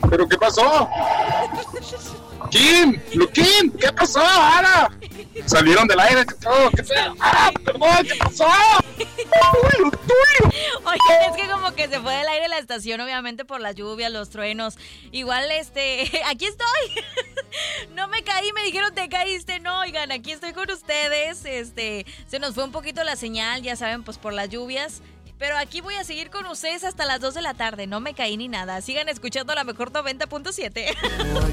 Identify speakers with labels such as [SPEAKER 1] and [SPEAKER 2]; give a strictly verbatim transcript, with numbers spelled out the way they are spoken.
[SPEAKER 1] ¿Pero qué pasó? Kim, lo Kim, ¿qué pasó, Ara? Salieron del aire, ¿qué todo? ¿Qué feo? ¡Ah, perdón! ¿Qué pasó? ¡Tuyo, tuyo!
[SPEAKER 2] Oye, es que como que se fue del aire la estación, obviamente por la lluvia, los truenos. Igual, este, aquí estoy. No me caí, me dijeron te caíste. No, oigan, aquí estoy con ustedes. Este, se nos fue un poquito la señal, ya saben, pues por las lluvias. Pero aquí voy a seguir con ustedes hasta las dos de la tarde. No me caí ni nada. Sigan escuchando la mejor noventa punto siete.